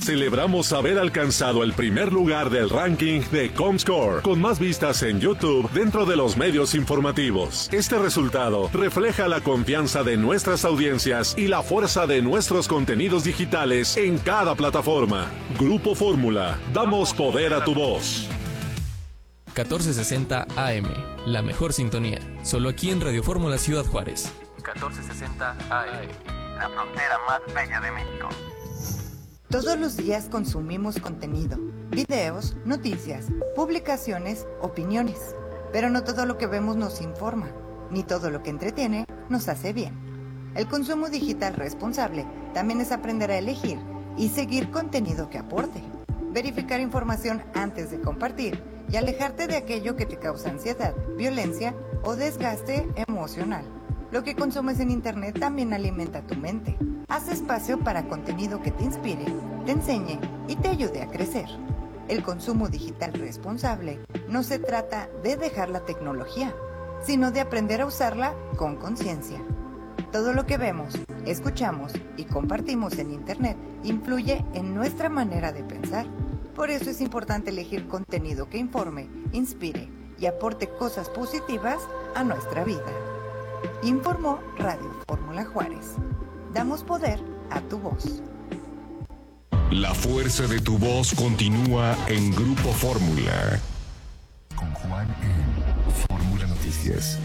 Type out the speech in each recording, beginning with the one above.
Celebramos haber alcanzado el primer lugar del ranking de Comscore, con más vistas en YouTube dentro de los medios informativos. Este resultado refleja la confianza de nuestras audiencias y la fuerza de nuestros contenidos digitales en cada plataforma. Grupo Fórmula, damos poder a tu voz. 1460 AM, la mejor sintonía. Solo aquí en Radio Fórmula Ciudad Juárez. 1460 AM, la frontera más bella de México. Todos los días consumimos contenido, videos, noticias, publicaciones, opiniones. Pero no todo lo que vemos nos informa, ni todo lo que entretiene nos hace bien. El consumo digital responsable también es aprender a elegir y seguir contenido que aporte. Verificar información antes de compartir y alejarte de aquello que te causa ansiedad, violencia o desgaste emocional. Lo que consumes en Internet también alimenta tu mente. Haz espacio para contenido que te inspire, te enseñe y te ayude a crecer. El consumo digital responsable no se trata de dejar la tecnología, sino de aprender a usarla con conciencia. Todo lo que vemos, escuchamos y compartimos en Internet influye en nuestra manera de pensar. Por eso es importante elegir contenido que informe, inspire y aporte cosas positivas a nuestra vida. Informó Radio Fórmula Juárez. Damos poder a tu voz. La fuerza de tu voz continúa en Grupo Fórmula. Con Juan en Fórmula Noticias.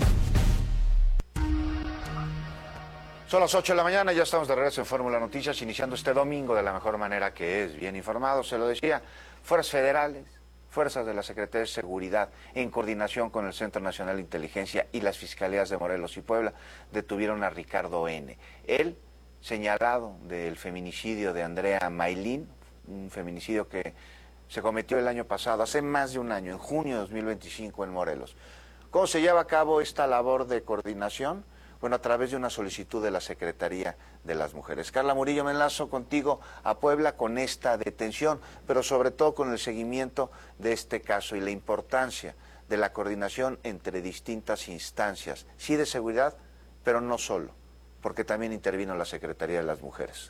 Son las 8 de la mañana, ya estamos de regreso en Fórmula Noticias, iniciando este domingo de la mejor manera que es, bien informado, se lo decía, fuerzas federales, fuerzas de la Secretaría de Seguridad, en coordinación con el Centro Nacional de Inteligencia y las Fiscalías de Morelos y Puebla, detuvieron a Ricardo N., él señalado del feminicidio de Andrea Maylin, un feminicidio que se cometió el año pasado, hace más de un año, en junio de 2025 en Morelos. ¿Cómo se lleva a cabo esta labor de coordinación? Bueno, a través de una solicitud de la Secretaría de las Mujeres. Carla Murillo, me enlazo contigo a Puebla con esta detención, pero sobre todo con el seguimiento de este caso y la importancia de la coordinación entre distintas instancias, sí de seguridad, pero no solo, porque también intervino la Secretaría de las Mujeres.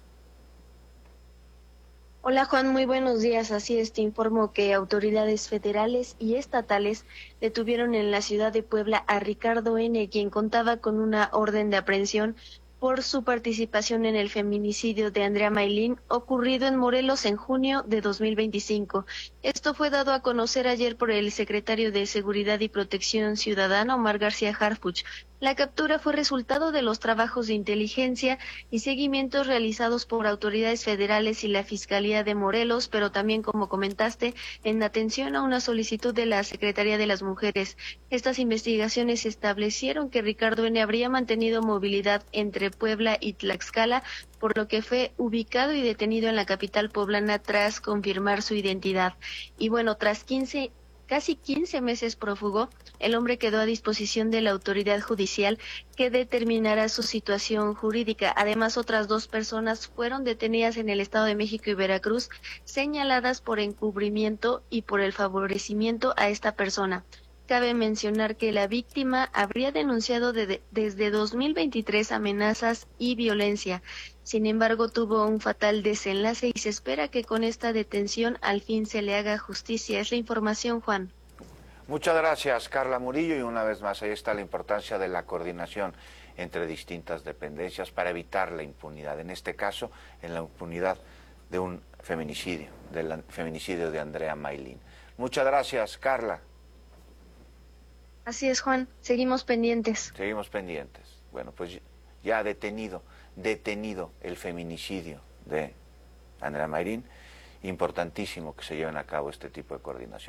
Hola Juan, muy buenos días. Así es, te informo que autoridades federales y estatales detuvieron en la ciudad de Puebla a Ricardo N., quien contaba con una orden de aprehensión por su participación en el feminicidio de Andrea Maylin ocurrido en Morelos en junio de 2025. Esto fue dado a conocer ayer por el secretario de Seguridad y Protección Ciudadana, Omar García Harfuch. La captura fue resultado de los trabajos de inteligencia y seguimientos realizados por autoridades federales y la Fiscalía de Morelos, pero también, como comentaste, en atención a una solicitud de la Secretaría de las Mujeres. Estas investigaciones establecieron que Ricardo N. habría mantenido movilidad entre Puebla y Tlaxcala, por lo que fue ubicado y detenido en la capital poblana tras confirmar su identidad. Y bueno, tras casi 15 meses prófugo, el hombre quedó a disposición de la autoridad judicial que determinará su situación jurídica. Además, otras 2 personas fueron detenidas en el Estado de México y Veracruz, señaladas por encubrimiento y por el favorecimiento a esta persona. Cabe mencionar que la víctima habría denunciado desde 2023 amenazas y violencia. Sin embargo, tuvo un fatal desenlace y se espera que con esta detención al fin se le haga justicia. Es la información, Juan. Muchas gracias, Carla Murillo, y una vez más ahí está la importancia de la coordinación entre distintas dependencias para evitar la impunidad. En este caso, en la impunidad de un feminicidio, del feminicidio de Andrea Maylin. Muchas gracias, Carla. Así es, Juan. Seguimos pendientes. Seguimos pendientes. Bueno, pues ya detenido el feminicidio de Andrea Maylin. Importantísimo que se lleven a cabo este tipo de coordinación.